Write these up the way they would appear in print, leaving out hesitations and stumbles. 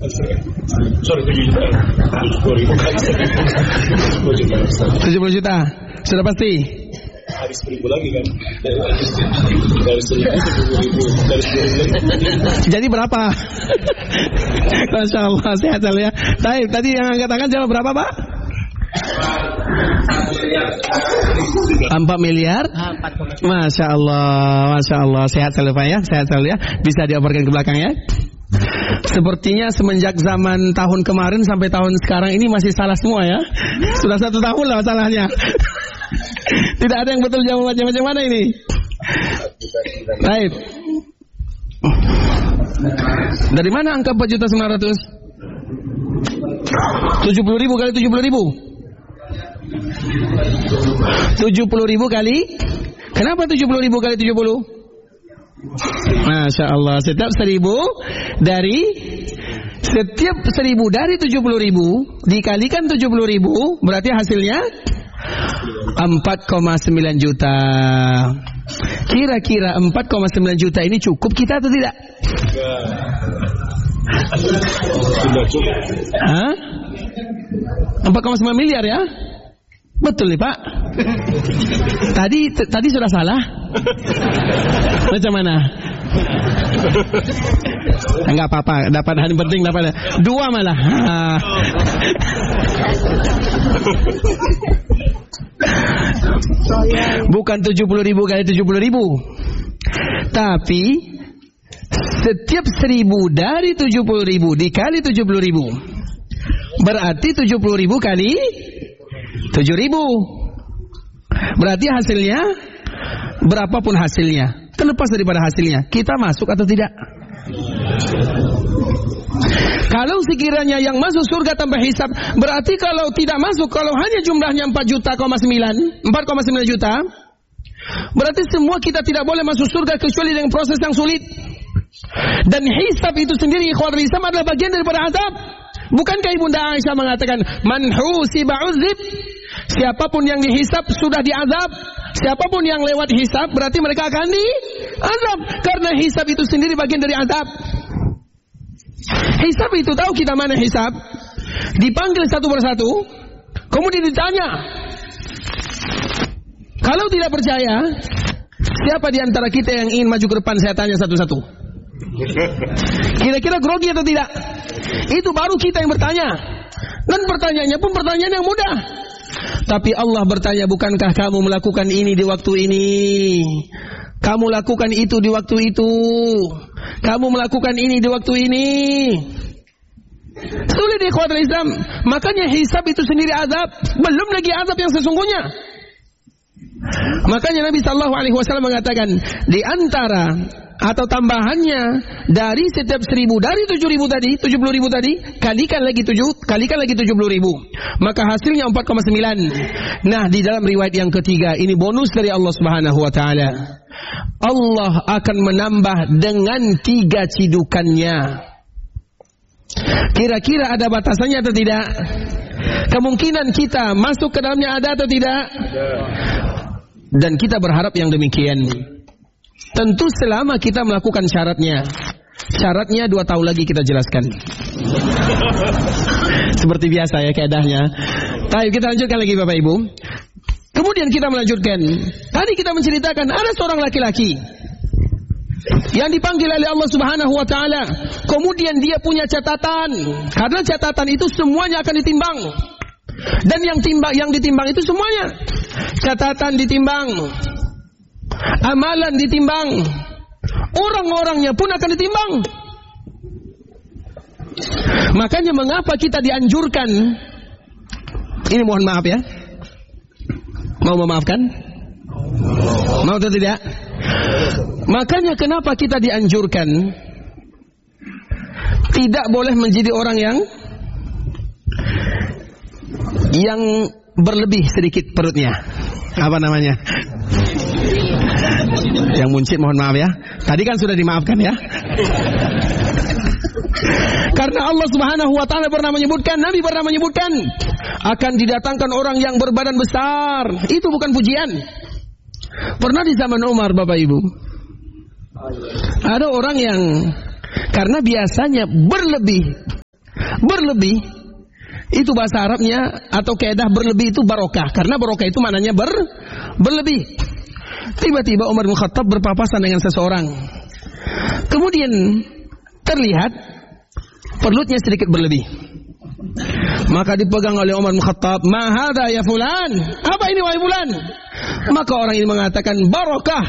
Sorry, 7 juta. 70 juta. Sudah pasti? Habis 1.000 lagi kan. Dari 1.000 10.000. Dari 10.000. Jadi berapa? Masya Allah, sehat ya. Tadi yang angkat tangan jawab berapa, Pak? 4 miliar? 4,9. Masya Allah, sehat selalu Pak ya, sehat selalu ya. Bisa dioperkan ke belakang ya. Sepertinya semenjak zaman tahun kemarin sampai tahun sekarang ini masih salah semua ya. Sudah 1 tahun lah masalahnya. Tidak ada yang betul jawab macam mana ini. Baik. Dari mana angka 4.900.000? 70.000 kali 70.000. 70.000 kali. Kenapa 70.000 kali 70? Masya Allah. Setiap 1.000 dari 70.000 dikalikan 70.000 berarti hasilnya 4,9 juta. Kira-kira 4,9 juta ini cukup kita atau tidak? Sudah cukup. Hah? 4,9 miliar ya? Betul nih Pak. Tadi sudah salah. Macam mana? Enggak apa-apa, dapat hari penting dapat 2 malah. Bukan 70.000 kali 70.000. Tapi setiap 1.000 dari 70.000 dikali 70.000 berarti 70.000 kali 7.000. Berarti hasilnya berapapun hasilnya, terlepas daripada hasilnya, kita masuk atau tidak? Kalau sekiranya yang masuk surga tanpa hisab, berarti kalau tidak masuk, kalau hanya jumlahnya 4,9 juta, berarti semua kita tidak boleh masuk surga kecuali dengan proses yang sulit. Dan hisab itu sendiri, ikhwan hisab adalah bagian daripada azab. Bukankah Ibunda Aisyah mengatakan, man husiba uzib? Siapapun yang dihisab sudah diazab. Siapapun yang lewat hisab berarti mereka akan diazab. Karena hisab itu sendiri bagian dari azab. Hisab itu tahu kita mana hisab? Dipanggil satu persatu, kemudian ditanya. Kalau tidak percaya, siapa di antara kita yang ingin maju ke depan? Saya tanya satu-satu. Kira-kira grogi atau tidak? Itu baru kita yang bertanya. Dan pertanyaannya pun pertanyaan yang mudah. Tapi Allah bertanya, bukankah kamu melakukan ini di waktu ini? Kamu lakukan itu di waktu itu. Kamu melakukan ini di waktu ini. Sulit ikhwatul Islam. Makanya hisab itu sendiri azab. Belum lagi azab yang sesungguhnya. Makanya Nabi SAW mengatakan, di antara atau tambahannya dari setiap 1.000 dari 7.000 tadi, 70.000 tadi, kalikan lagi 70.000, maka hasilnya 4,9. Nah, di dalam riwayat yang ketiga, ini bonus dari Allah Subhanahu wa taala. Allah akan menambah dengan 3 cidukannya. Kira-kira ada batasannya atau tidak? Kemungkinan kita masuk ke dalamnya ada atau tidak? Dan kita berharap yang demikian. Tentu selama kita melakukan syaratnya. Syaratnya 2 tahun lagi kita jelaskan. Seperti biasa ya keadaannya. Baik, kita lanjutkan lagi Bapak Ibu. Kemudian kita melanjutkan. Tadi kita menceritakan ada seorang laki-laki yang dipanggil oleh Allah Subhanahu wa taala. Kemudian dia punya catatan. Karena catatan itu semuanya akan ditimbang. Dan yang ditimbang itu semuanya. Catatan ditimbang. Amalan ditimbang. Orang-orangnya pun akan ditimbang. Makanya mengapa kita dianjurkan? Ini mohon maaf ya. Mau memaafkan? Mau atau tidak? Makanya kenapa kita dianjurkan tidak boleh menjadi orang yang berlebih sedikit perutnya. Apa namanya? Yang muncit, mohon maaf ya. Tadi kan sudah dimaafkan ya. Karena Allah Subhanahu wa taala pernah menyebutkan, Nabi pernah menyebutkan akan didatangkan orang yang berbadan besar. Itu bukan pujian. Pernah di zaman Umar Bapak Ibu, ada orang yang karena biasanya berlebih Berlebih itu bahasa Arabnya atau kaidah berlebih itu barokah, karena barokah itu maknanya berlebih. Tiba-tiba Umar bin Khattab berpapasan dengan seseorang. Kemudian terlihat perutnya sedikit berlebih. Maka dipegang oleh Umar bin Khattab, "Ma hadza ya fulan?" Apa ini wahai fulan? Maka orang ini mengatakan, "Barokah."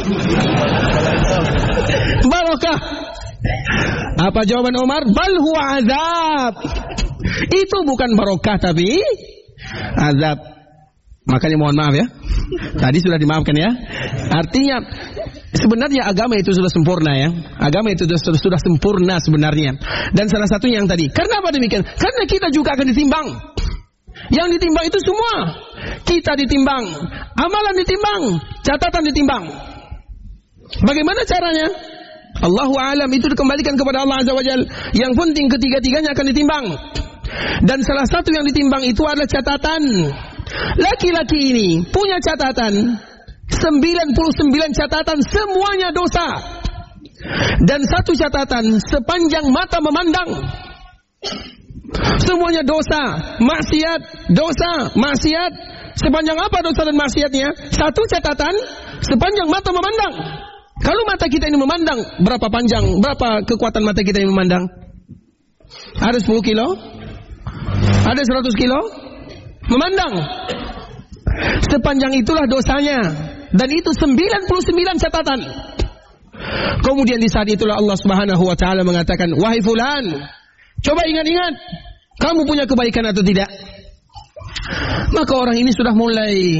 Barokah. Apa jawaban Umar? "Bal huwa azab." Itu bukan barokah tapi azab. Makanya mohon maaf ya. Tadi sudah dimaafkan ya. Artinya sebenarnya agama itu sudah sempurna ya. Agama itu sudah sempurna sebenarnya. Dan salah satunya yang tadi. Karena apa demikian? Karena kita juga akan ditimbang. Yang ditimbang itu semua. Kita ditimbang, amalan ditimbang, catatan ditimbang. Bagaimana caranya? Allahu a'lam, itu dikembalikan kepada Allah Azza wa Jalla. Yang penting ketiga-tiganya akan ditimbang. Dan salah satu yang ditimbang itu adalah catatan. Laki-laki ini punya catatan 99 catatan semuanya dosa. Dan satu catatan sepanjang mata memandang. Semuanya dosa, maksiat, dosa, maksiat. Sepanjang apa dosa dan maksiatnya? Satu catatan sepanjang mata memandang. Kalau mata kita ini memandang, berapa panjang, berapa kekuatan mata kita ini memandang? Ada 10 kilo? Ada 100 kilo? Memandang. Sepanjang itulah dosanya. Dan itu 99 catatan. Kemudian di saat itulah Allah Subhanahu wa ta'ala mengatakan, "Wahai fulan, coba ingat-ingat, kamu punya kebaikan atau tidak?" Maka orang ini sudah mulai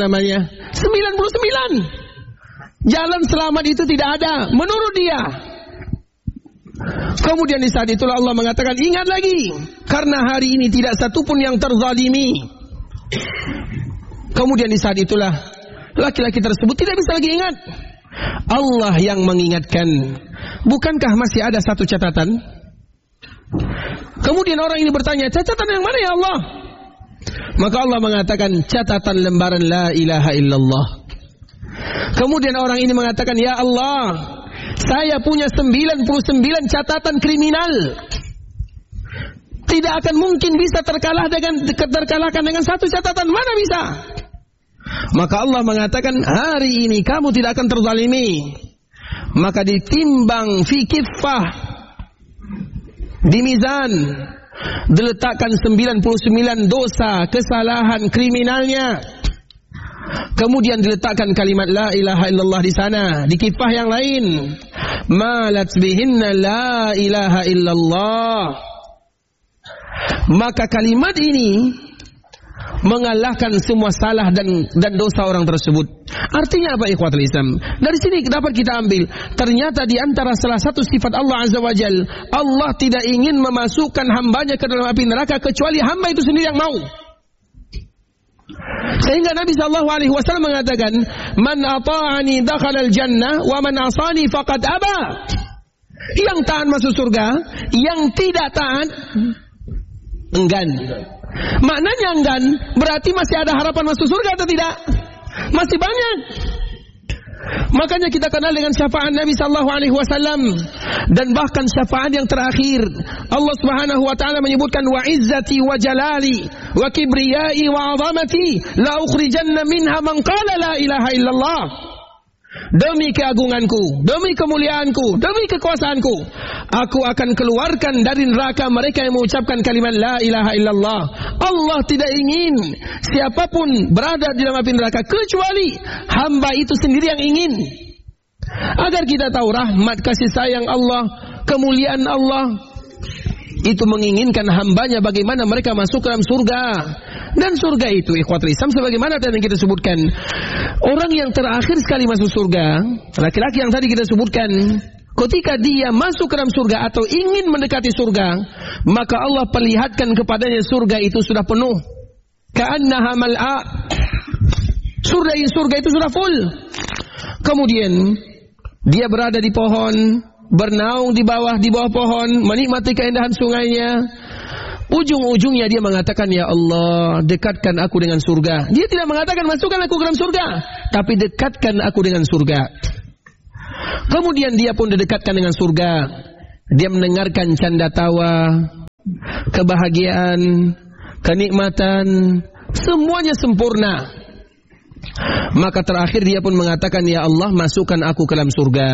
99. Jalan selamat itu tidak ada menurut dia. Kemudian di saat itulah Allah mengatakan, "Ingat lagi, karena hari ini tidak satupun yang terzalimi." Kemudian di saat itulah laki-laki tersebut tidak bisa lagi ingat. Allah yang mengingatkan. Bukankah masih ada satu catatan? Kemudian orang ini bertanya, "Catatan yang mana ya Allah?" Maka Allah mengatakan, "Catatan lembaran la ilaha illallah." Kemudian orang ini mengatakan, "Ya Allah, saya punya 99 catatan kriminal. Tidak akan mungkin bisa terkalahkan dengan satu catatan. Mana bisa?" Maka Allah mengatakan, "Hari ini kamu tidak akan terzalimi." Maka ditimbang fi kiffah, di mizan, diletakkan 99 dosa, kesalahan, kriminalnya. Kemudian diletakkan kalimat la ilaha illallah di sana. Di kifah yang lain, malat bihinna la ilaha illallah. Maka kalimat ini mengalahkan semua salah dan dosa orang tersebut. Artinya apa ikhwatul Islam? Dari sini dapat kita ambil, ternyata di antara salah satu sifat Allah Azza wa Jalla, Allah tidak ingin memasukkan hambanya ke dalam api neraka kecuali hamba itu sendiri yang mau. Sehingga Nabi SAW mengatakan, "Man ata'ani dakhalal jannah wa man asani faqad aba." Yang taat masuk surga, yang tidak taat enggan. Maknanya enggan berarti masih ada harapan masuk surga atau tidak? Masih banyak. Makanya kita kenal dengan syafaat Nabi SAW dan bahkan syafaat yang terakhir. Allah Subhanahu wa taala menyebutkan, "Wa izzati wa jalali wa kibriyai wa 'azamati la ukhrijanna minha man qala la ilaha illallah." Demi keagunganku, demi kemuliaanku, demi kekuasaanku, aku akan keluarkan dari neraka mereka yang mengucapkan kalimat la ilaha illallah. Allah tidak ingin siapapun berada di dalam api neraka kecuali hamba itu sendiri yang ingin. Agar kita tahu rahmat kasih sayang Allah, kemuliaan Allah itu menginginkan hambanya bagaimana mereka masuk ke dalam surga. Dan surga itu ikhwatul Islam sebagaimana tadi kita sebutkan, orang yang terakhir sekali masuk surga, laki-laki yang tadi kita sebutkan, ketika dia masuk ke dalam surga atau ingin mendekati surga, maka Allah perlihatkan kepadanya surga itu sudah penuh. Ka'annaha mal'a. Surga itu sudah full. Kemudian dia berada di pohon, bernaung di bawah pohon, menikmati keindahan sungainya. Ujung-ujungnya dia mengatakan, "Ya Allah, dekatkan aku dengan surga." Dia tidak mengatakan masukkan aku ke dalam surga, tapi dekatkan aku dengan surga. Kemudian dia pun didekatkan dengan surga. Dia mendengarkan canda tawa, kebahagiaan, kenikmatan, semuanya sempurna. Maka terakhir dia pun mengatakan, ya Allah, masukkan aku ke dalam surga.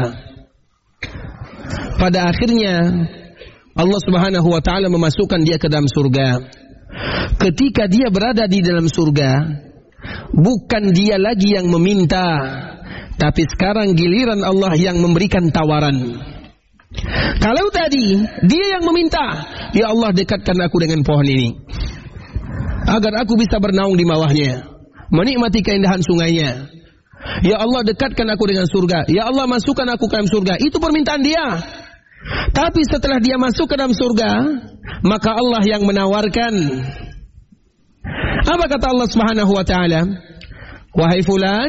Pada akhirnya Allah Subhanahu wa ta'ala memasukkan dia ke dalam surga. Ketika dia berada di dalam surga, bukan dia lagi yang meminta, tapi sekarang giliran Allah yang memberikan tawaran. Kalau tadi dia yang meminta, ya Allah, dekatkan aku dengan pohon ini agar aku bisa bernaung di bawahnya, menikmati keindahan sungainya. Ya Allah, dekatkan aku dengan surga. Ya Allah, masukkan aku ke dalam surga. Itu permintaan dia. Tapi setelah dia masuk ke dalam surga, maka Allah yang menawarkan. Apa kata Allah Subhanahu wa ta'ala? Wahai fulan,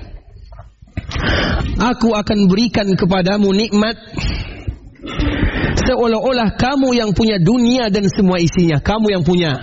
aku akan berikan kepadamu nikmat seolah-olah kamu yang punya dunia dan semua isinya. Kamu yang punya.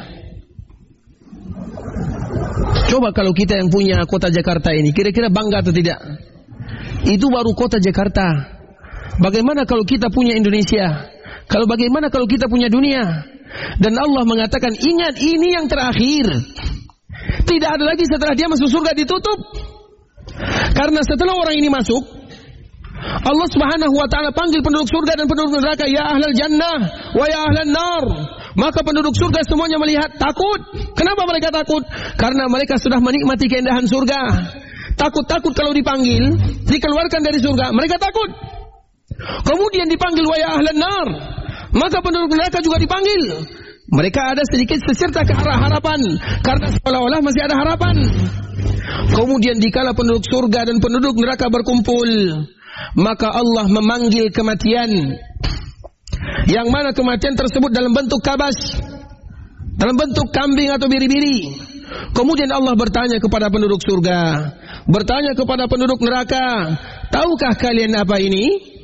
Coba kalau kita yang punya kota Jakarta ini, kira-kira bangga atau tidak? Itu baru kota Jakarta. Bagaimana kalau kita punya Indonesia? Bagaimana kalau kita punya dunia? Dan Allah mengatakan, ingat, ini yang terakhir. Tidak ada lagi setelah dia masuk surga, ditutup. Karena setelah orang ini masuk, Allah Subhanahu wa ta'ala panggil penduduk surga dan penduduk neraka, ya ahlal jannah wa ya ahlan nar. Maka penduduk surga semuanya melihat, takut. Kenapa mereka takut? Karena mereka sudah menikmati keindahan surga. Takut-takut kalau dipanggil, dikeluarkan dari surga, mereka takut. Kemudian dipanggil wa ya ahlan nar. Maka penduduk neraka juga dipanggil. Mereka ada sedikit secerca ke arah harapan, karena seolah-olah masih ada harapan. Kemudian dikala penduduk surga dan penduduk neraka berkumpul, maka Allah memanggil kematian, yang mana kematian tersebut dalam bentuk kabas, dalam bentuk kambing atau biri-biri. Kemudian Allah bertanya kepada penduduk surga, bertanya kepada penduduk neraka, tahukah kalian apa ini?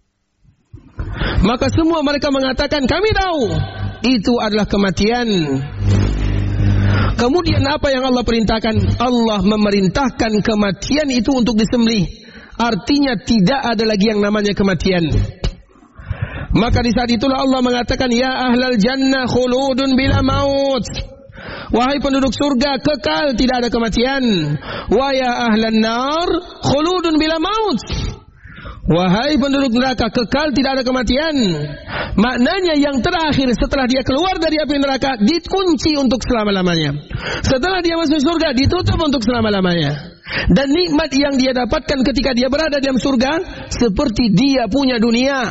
Maka semua mereka mengatakan, kami tahu, itu adalah kematian. Kemudian apa yang Allah perintahkan? Allah memerintahkan kematian itu untuk disembelih. Artinya tidak ada lagi yang namanya kematian. Maka di saat itulah Allah mengatakan, ya ahlal jannah khuludun bila maut. Wahai penduduk surga, kekal, tidak ada kematian. Wa ya ahlan nar khuludun bila maut. Wahai penduduk neraka, kekal, tidak ada kematian. Maknanya yang terakhir setelah dia keluar dari api neraka, dikunci untuk selama-lamanya. Setelah dia masuk surga, ditutup untuk selama-lamanya. Dan nikmat yang dia dapatkan ketika dia berada di dalam surga, seperti dia punya dunia.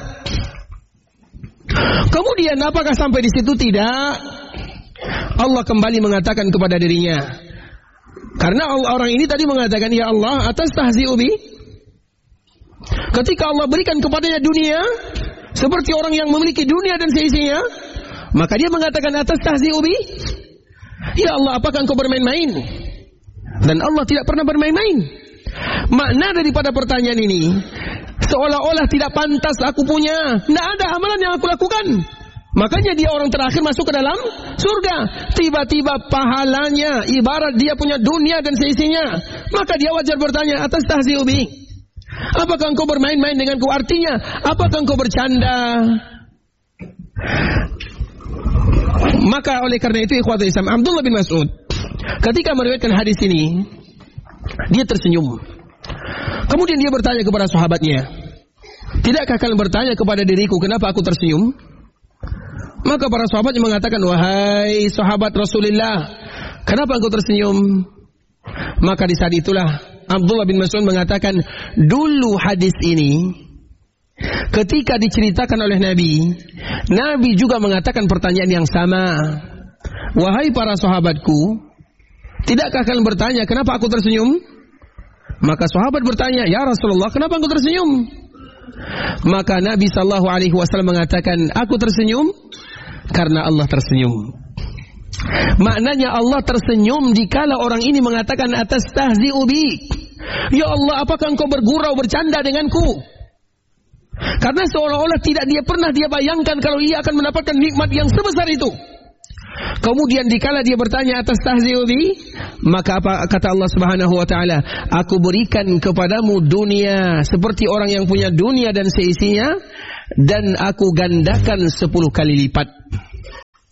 Kemudian apakah sampai di situ? Tidak. Allah kembali mengatakan kepada dirinya, karena orang ini tadi mengatakan, ya Allah, atas tahzi'u bi. Ketika Allah berikan kepadanya dunia, seperti orang yang memiliki dunia dan seisinya, maka dia mengatakan, atas tahzi'u bi. Ya Allah, apakah engkau bermain-main? Dan Allah tidak pernah bermain-main. Makna daripada pertanyaan ini, seolah-olah tidak pantas aku punya, tidak ada amalan yang aku lakukan. Makanya dia orang terakhir masuk ke dalam surga. Tiba-tiba pahalanya ibarat dia punya dunia dan seisinya. Maka dia wajar bertanya, atas tahzi'u bi. Apakah engkau bermain-main denganku? Artinya, apakah engkau bercanda? Maka oleh karena itu, ikhwatul Islam, Abdullah bin Mas'ud ketika meriwayatkan hadis ini, dia tersenyum. Kemudian dia bertanya kepada sahabatnya, tidakkah kalian bertanya kepada diriku, kenapa aku tersenyum? Maka para sahabatnya mengatakan, wahai sahabat Rasulullah, kenapa engkau tersenyum? Maka di saat itulah Abdullah bin Mas'ud mengatakan, dulu hadis ini ketika diceritakan oleh Nabi juga mengatakan pertanyaan yang sama. Wahai para sahabatku, tidakkah kalian bertanya kenapa aku tersenyum? Maka sahabat bertanya, ya Rasulullah, kenapa engkau tersenyum? Maka Nabi SAW mengatakan, aku tersenyum karena Allah tersenyum. Maknanya Allah tersenyum dikala orang ini mengatakan, atas tahzi'u bi. Ya Allah, apakah engkau bergurau, bercanda denganku? Karena seolah-olah tidak pernah dia bayangkan kalau ia akan mendapatkan nikmat yang sebesar itu. Kemudian dikala dia bertanya, atas tahzi'u bi, maka apa kata Allah Subhanahu wa ta'ala? Aku berikan kepadamu dunia seperti orang yang punya dunia dan seisinya, dan aku gandakan 10 kali lipat.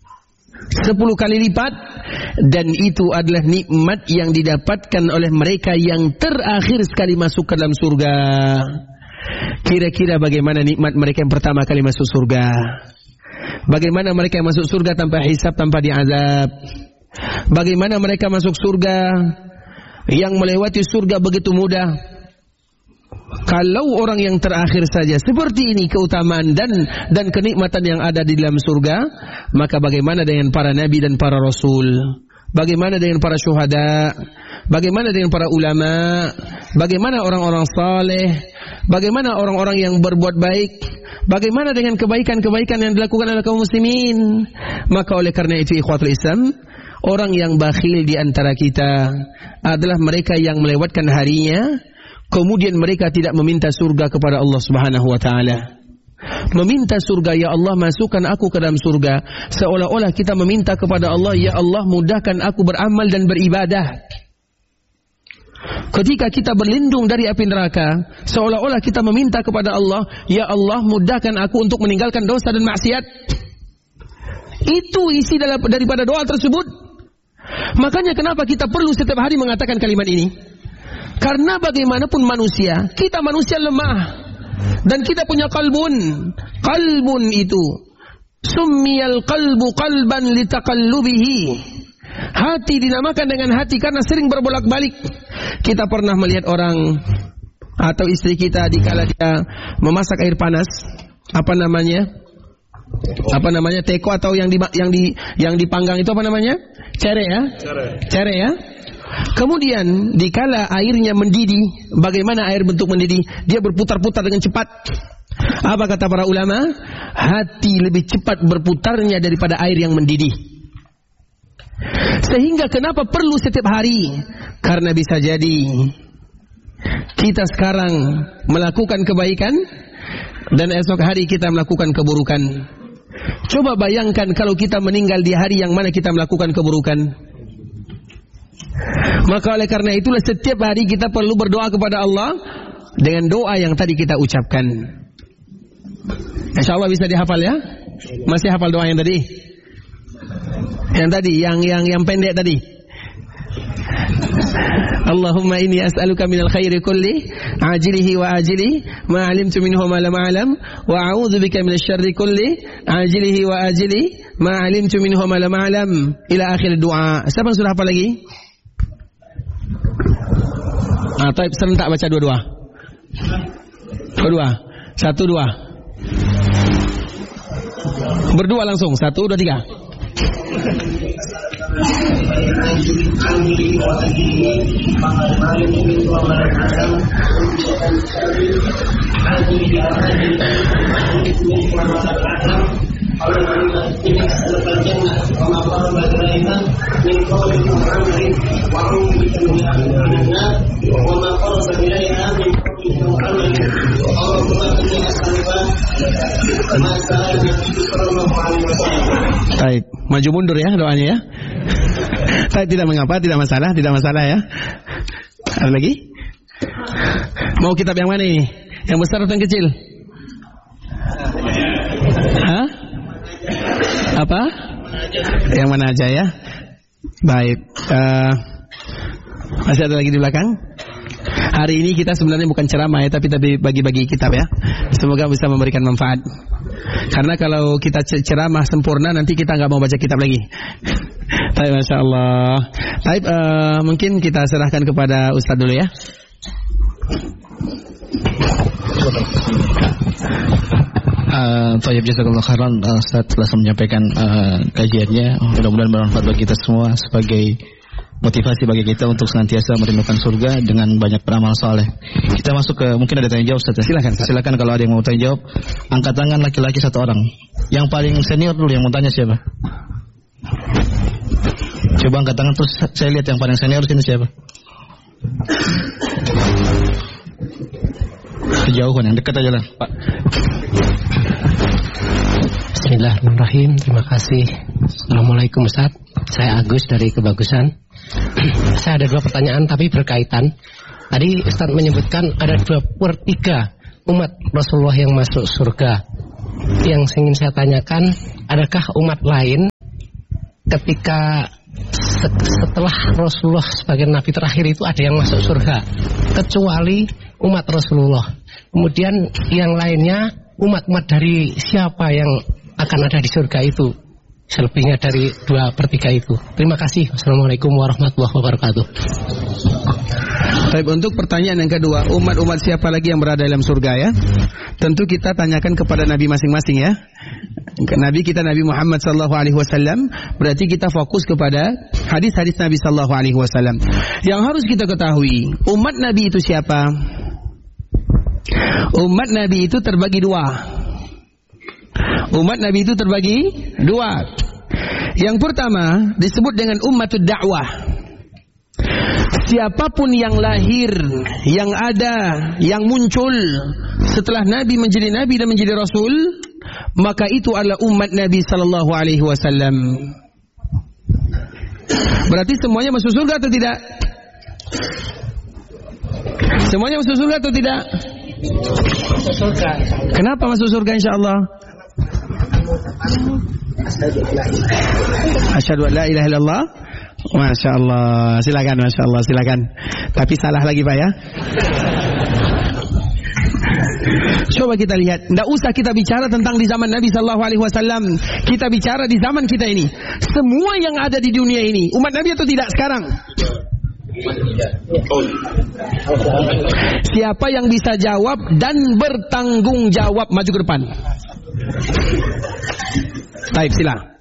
10 kali lipat, dan itu adalah nikmat yang didapatkan oleh mereka yang terakhir sekali masuk ke dalam surga. Kira-kira bagaimana nikmat mereka yang pertama kali masuk surga? Bagaimana mereka yang masuk surga tanpa hisab, tanpa diazab? Bagaimana mereka masuk surga yang melewati surga begitu mudah? Kalau orang yang terakhir saja seperti ini keutamaan dan kenikmatan yang ada di dalam surga, maka bagaimana dengan para nabi dan para rasul? Bagaimana dengan para syuhada? Bagaimana dengan para ulama? Bagaimana orang-orang saleh? Bagaimana orang-orang yang berbuat baik? Bagaimana dengan kebaikan-kebaikan yang dilakukan oleh kaum muslimin? Maka oleh karena itu ikhwatul Islam, orang yang bakhil di antara kita adalah mereka yang melewatkan harinya, kemudian mereka tidak meminta surga kepada Allah Subhanahu wa taala. Meminta surga, ya Allah masukkan aku ke dalam surga, seolah-olah kita meminta kepada Allah, ya Allah mudahkan aku beramal dan beribadah. Ketika kita berlindung dari api neraka, seolah-olah kita meminta kepada Allah, ya Allah mudahkan aku untuk meninggalkan dosa dan maksiat. Itu isi daripada doa tersebut. Makanya kenapa kita perlu setiap hari mengatakan kalimat ini? Karena bagaimanapun manusia, kita manusia lemah. Dan kita punya kalbun. Kalbun itu summiyal qalbu qalban litaqallubihi. Hati dinamakan dengan hati karena sering berbolak-balik. Kita pernah melihat orang atau istri kita dikala dia memasak air panas, apa namanya? Teko atau yang dipanggang itu apa namanya? Cere ya? Cere ya? Kemudian dikala airnya mendidih, bagaimana air bentuk mendidih? Dia berputar-putar dengan cepat. Apa kata para ulama? Hati lebih cepat berputarnya daripada air yang mendidih. Sehingga kenapa perlu setiap hari? Karena bisa jadi kita sekarang melakukan kebaikan dan esok hari kita melakukan keburukan. Coba bayangkan kalau kita meninggal di hari yang mana kita melakukan keburukan. Maka oleh karena itulah setiap hari kita perlu berdoa kepada Allah dengan doa yang tadi kita ucapkan. Insya Allah bisa dihafal ya? Masih hafal doa yang tadi? Yang tadi, yang pendek tadi. Allahumma inni as'aluka minal khairi kulli ajilihi wa ajili ma alimtu minhu ma lam a'lam wa a'udzu bika minasy syarri kulli ajilihi wa ajili ma alimtu minhu ma lam a'lam ila akhir doa. Siapa yang sudah hafal lagi? Taib serentak baca dua-dua. Satu, dua. Berdua langsung. 1, 2, 3. Baik, maju mundur ya doanya ya. Saya tidak mengapa, tidak masalah ya. Ada lagi? Mau kitab yang mana ini? Yang besar atau yang kecil? Hah? Apa? Yang mana aja ya? Baik. Masih ada lagi di belakang? Hari ini kita sebenarnya bukan ceramah ya, tapi bagi-bagi kitab ya. Semoga bisa memberikan manfaat. Karena kalau kita ceramah sempurna nanti kita nggak mau baca kitab lagi. Baik, masya Allah. Baik, mungkin kita serahkan kepada Ustadz dulu ya. Tayyib, jazakallahu khairan. Ustaz telah menyampaikan kajiannya. Mudah-mudahan bermanfaat bagi kita semua sebagai motivasi bagi kita untuk senantiasa merindukan surga dengan banyak beramal saleh. Kita masuk ke, mungkin ada tanya jawab Ustaz. Silakan kalau ada yang mau tanya jawab. Angkat tangan laki-laki 1 orang. Yang paling senior dulu yang mau tanya siapa? Coba angkat tangan terus saya lihat yang paling senior sini siapa? Kejauhan yang dekat aja lah, Pak. Bismillahirrahmanirrahim. Terima kasih. Assalamualaikum Ustaz. Saya Agus dari Kebagusan. Saya ada 2 pertanyaan tapi berkaitan. Tadi Ustaz menyebutkan ada 2/3 umat Rasulullah yang masuk surga. Yang ingin saya tanyakan, adakah umat lain ketika setelah Rasulullah sebagai nabi terakhir itu ada yang masuk surga kecuali umat Rasulullah. Kemudian yang lainnya umat-umat dari siapa yang akan ada di surga itu? Selebihnya dari 2/3 itu. Terima kasih. Assalamualaikum warahmatullahi wabarakatuh. Baik, untuk pertanyaan yang kedua, umat-umat siapa lagi yang berada dalam surga ya? Tentu kita tanyakan kepada Nabi masing-masing ya. Nabi kita Nabi Muhammad sallallahu alaihi wasallam, berarti kita fokus kepada hadis-hadis Nabi sallallahu alaihi wasallam. Yang harus kita ketahui, umat Nabi itu siapa? Umat Nabi itu terbagi dua. Umat Nabi itu terbagi dua. Yang pertama disebut dengan ummatud dakwah. Siapapun yang lahir, yang ada, yang muncul setelah Nabi menjadi Nabi dan menjadi Rasul, maka itu adalah umat Nabi sallallahu alaihi wasallam. Berarti semuanya masuk surga atau tidak? Semuanya masuk surga atau tidak? Masuk surga. Kenapa masuk surga insyaallah? Asyhadu an la ilaha illallah. Masya Allah, silakan, Masya Allah, silakan. Tapi salah lagi Pak ya. Coba kita lihat, tidak usah kita bicara tentang di zaman Nabi Sallallahu Alaihi Wasallam. Kita bicara di zaman kita ini. Semua yang ada di dunia ini, umat Nabi atau tidak sekarang? Siapa yang bisa jawab dan bertanggung jawab maju ke depan? Baik, sila.